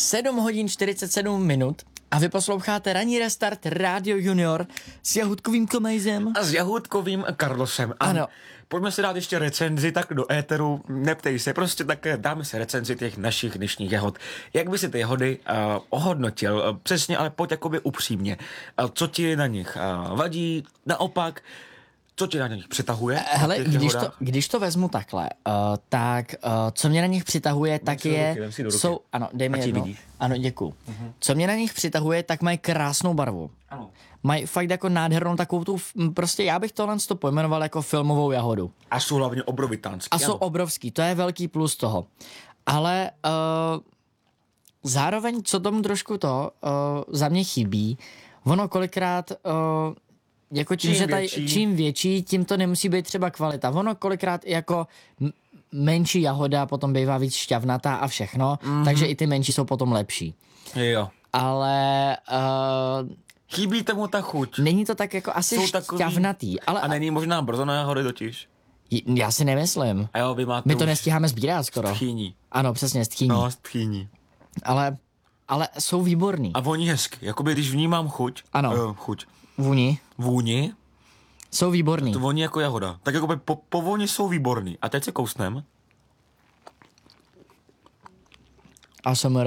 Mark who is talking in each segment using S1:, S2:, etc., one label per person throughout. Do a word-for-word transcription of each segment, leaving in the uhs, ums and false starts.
S1: sedm hodin čtyřicet sedm minut a vy posloucháte Ranní restart Radio Junior s Jahůdkovým Komejzem.
S2: A s Jahůdkovým Karlosem. A
S1: ano.
S2: Pojďme si dát ještě recenzi tak do éteru, neptej se, prostě tak dáme si recenzi těch našich dnešních jahod. Jak by si ty jahody uh, ohodnotil? Uh, přesně, ale pojď jakoby upřímně. Uh, co ti na nich uh, vadí? Naopak, co tě na nich přitahuje?
S1: Hele, když to, když to vezmu takhle, uh, tak uh, co mě na nich přitahuje, dej tak je...
S2: Ruky, si
S1: jsou, ano, dej mi jedno. Ano, děkuju. Uh-huh. Co mě na nich přitahuje, tak mají krásnou barvu.
S2: Ano.
S1: Mají fakt jako nádhernou takovou tu, prostě já bych tohle to pojmenoval jako filmovou jahodu.
S2: A jsou hlavně obrovitánský.
S1: A jsou obrovský, to je velký plus toho. Ale uh, zároveň, co tomu trošku to uh, za mě chybí, ono kolikrát... Uh, Jako čím, čím, taj, větší. čím větší, tím to nemusí být třeba kvalita. Ono kolikrát jako m- menší jahoda potom bývá víc šťavnatá a všechno, mm-hmm. takže i ty menší jsou potom lepší.
S2: Jo.
S1: Ale... Uh,
S2: chybí tomu ta chuť.
S1: Není to tak jako asi šťavnatý. Ale,
S2: a není možná brzo na jahody totiž?
S1: Já si nemyslím.
S2: A jo, vy máte
S1: My to nestíháme sbírat skoro.
S2: Tchýní.
S1: Ano, přesně, tchýní.
S2: No, tchýní.
S1: Ale, ale jsou výborný.
S2: A voní hezky. Jakoby když vnímám chuť.
S1: Ano.
S2: Uh, chuť.
S1: Vůni.
S2: Vůni.
S1: Jsou výborný.
S2: To voní jako jahoda. Tak jakoby po, po vůni jsou výborný. A teď se kousnem.
S1: A smr.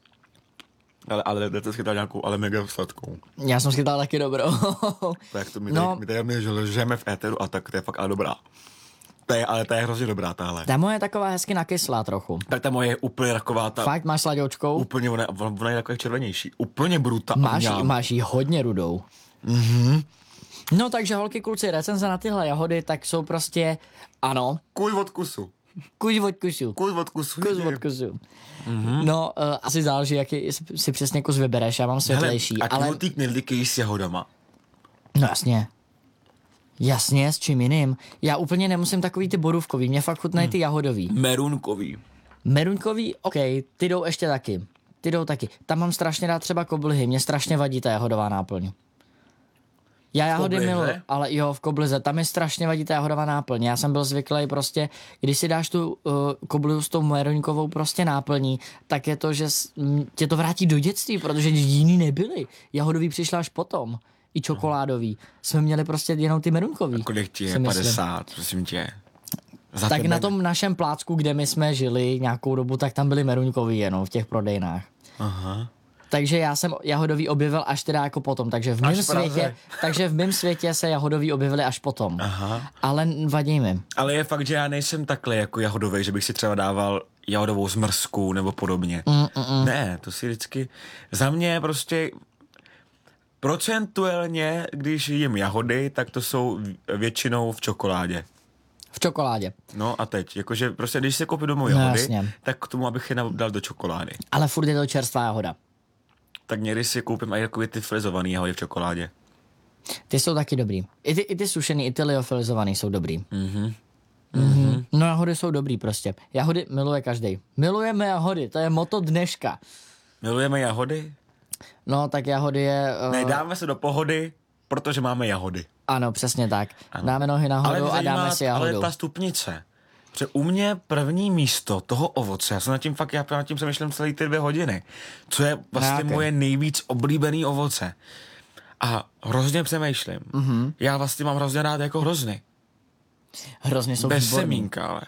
S2: Ale, ale to schytal nějakou, ale mega sladkou.
S1: Já jsem schytal taky dobrou.
S2: Tak to my tady, no. my tady my žijeme v éteru a tak to je fakt ale dobrá. To je, ale to je hrozně dobrá tahle.
S1: Ta moje je taková hezky nakyslá trochu.
S2: Tak ta moje je úplně taková ta...
S1: Fakt máš sladěčkou?
S2: Úplně, ona, ona je taková červenější. Úplně brutální.
S1: Máš, máš jí hodně rudou.
S2: Mhm.
S1: No takže holky, kluci, recenze na tyhle jahody, tak jsou prostě, ano.
S2: Kuj od kusu.
S1: Kuj od kusu.
S2: Kuj od kusu.
S1: Kuj od kusu. Mm-hmm. No, uh, asi záleží, jaký si přesně kus vybereš, já mám světlejší.
S2: Hele, a
S1: ale...
S2: knutý knedlíky s jahodama.
S1: No jasně. Jasně, s čím jiným. Já úplně nemusím takový ty borůvkový, mě fakt chutnají ty jahodový.
S2: Merunkový.
S1: Merunkový, OK, ty jdou ještě taky. Ty jdou taky. Tam mám strašně rád třeba koblihy, mě strašně vadí ta jahodová náplň. Já jahody miluji, ale jo, v koblize, tam je strašně vadí ta jahodová náplň. Já jsem byl zvyklý prostě, když si dáš tu uh, koblihu s tou meruňkovou prostě náplní, tak je to, že tě to vrátí do dětství, protože jiný nebyly. Jahodový přišla až potom. I čokoládový. Jsme měli prostě jenom ty meruňkový.
S2: A kolik ti je? padesát, prosím tě.
S1: Za tak tebe... na tom našem plácku, kde my jsme žili nějakou dobu, tak tam byly meruňkový jenom v těch prodejnách.
S2: Aha.
S1: Takže já jsem jahodový objevil až teda jako potom, takže v mém světě, takže v mém světě se jahodový objevili až potom.
S2: Aha.
S1: Ale vadí mi.
S2: Ale je fakt, že já nejsem takhle jako jahodový, že bych si třeba dával jahodovou zmrzku nebo podobně.
S1: Mm, mm, mm.
S2: Ne, to si vždycky, za mě prostě procentuálně, když jím jahody, tak to jsou většinou v čokoládě.
S1: V čokoládě.
S2: No a teď, jakože prostě když se koupím domů jahody,
S1: no,
S2: tak k tomu, abych je dal do čokolády.
S1: Ale furt je to čerstvá jahoda.
S2: Tak někdy si koupím i jako ty filizovaný jahody v čokoládě.
S1: Ty jsou taky dobrý. I ty, i ty sušený, i ty liofilizovaný jsou dobrý.
S2: Mhm.
S1: Mm-hmm. No jahody jsou dobrý prostě. Jahody miluje každej. Milujeme jahody, to je motto dneška.
S2: Milujeme jahody?
S1: No tak jahody je... Uh...
S2: Nejdáme se do pohody, protože máme jahody.
S1: Ano, přesně tak. Ano. Dáme nohy nahoru a dáme si jahodu.
S2: Ale ta stupnice. Protože u mě první místo toho ovoce, já jsem nad tím fakt, já nad tím přemýšlím celý ty dvě hodiny, co je vlastně Nějaké. moje nejvíc oblíbený ovoce. A hrozně přemýšlím. Mm-hmm. Já vlastně mám hrozně rád jako hrozny.
S1: Hrozně jsou
S2: bez
S1: výborný.
S2: semínka, ale.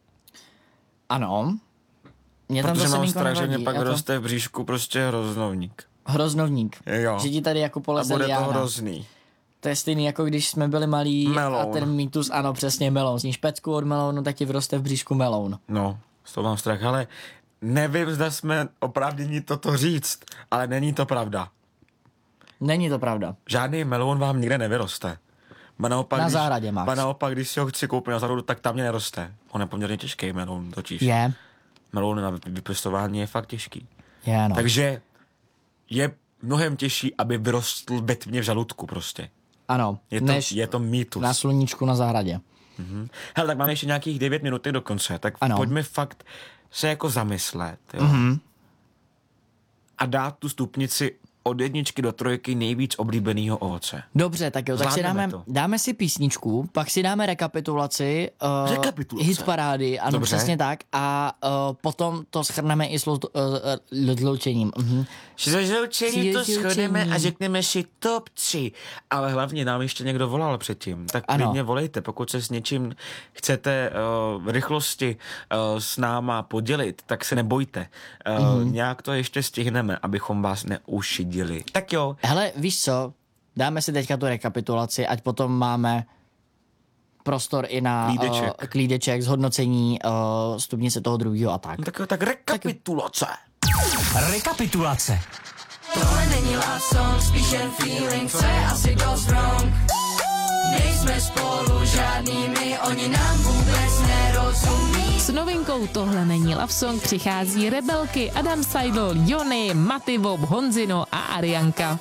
S1: Ano. Mě tam
S2: protože
S1: to
S2: mám strach, že mě pak
S1: jako...
S2: roste v bříšku prostě hroznovník.
S1: Hroznovník.
S2: Jo.
S1: Že ti tady jako poleze
S2: liána. A bude
S1: liána.
S2: to hrozný.
S1: To je stejný, jako když jsme byli malí
S2: meloun.
S1: A ten mýtus, ano, přesně, meloun. Sníš pecku od melounu, tak ti vyroste v bříšku meloun.
S2: No, z toho mám strach, ale nevím, zda jsme oprávněni toto říct, ale není to pravda.
S1: Není to pravda.
S2: Žádný meloun vám nikde nevyroste. Ba naopak,
S1: na
S2: když,
S1: zahradě máš.
S2: Ba naopak, když si ho chci koupit na zahradu, tak tam mě neroste. On je poměrně těžký meloun totiž.
S1: Je.
S2: Meloun na vypěstování je fakt těžký.
S1: Je, no.
S2: Takže je mnohem těžší, aby vyrostl betvně v žaludku prostě.
S1: Ano,
S2: je to,
S1: než
S2: je to mýtus.
S1: Na sluníčku na zahradě.
S2: Mm-hmm. Hele, tak máme ještě nějakých devět minutek do konce, tak
S1: ano.
S2: Pojďme fakt se jako zamyslet, jo.
S1: Mm-hmm.
S2: A dát tu stupnici od jedničky do trojky nejvíc oblíbeného ovoce.
S1: Dobře, tak jo, tak si dáme, dáme si písničku, pak si dáme rekapitulaci, uh,
S2: Rekapitulace.
S1: hit parády, ano,
S2: Dobře.
S1: přesně tak, a uh, potom to shrneme i s uh, rozloučením. Uh-huh.
S2: S rozloučením to shodeme a řekneme si top tři, ale hlavně nám ještě někdo volal předtím, tak
S1: ano.
S2: klidně volejte, pokud se s něčím chcete uh, v rychlosti uh, s náma podělit, tak se nebojte, uh, mm-hmm. nějak to ještě stihneme, abychom vás neušidili. Tak jo.
S1: Hele, víš co, dáme si teďka tu rekapitulaci, ať potom máme prostor i na
S2: klídeček,
S1: uh, klídeček zhodnocení uh, stupnice toho druhého a tak.
S2: No tak jo, tak rekapitulace.
S1: Tak...
S3: Rekapitulace.
S4: Tohle není love song, spíš jen feeling, co je asi dost wrong. Nejsme spolu žádnými, oni nám vůbec nerozumí.
S5: S novinkou Tohle není love song přichází Rebelky, Adam Seidl, Jony, Matyvob, Honzino a Arianka.